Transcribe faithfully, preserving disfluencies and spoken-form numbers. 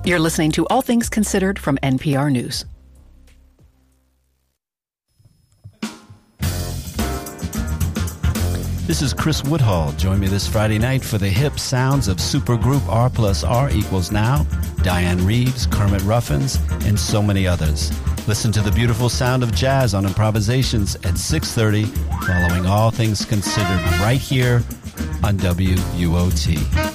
You're listening to All Things Considered from N P R News. This is Chris Woodhull. Join me this Friday night for the hip sounds of supergroup R plus R equals Now, Diane Reeves, Kermit Ruffins, and so many others. Listen to the beautiful sound of jazz on Improvisations at six thirty, following All Things Considered right here on W U O T.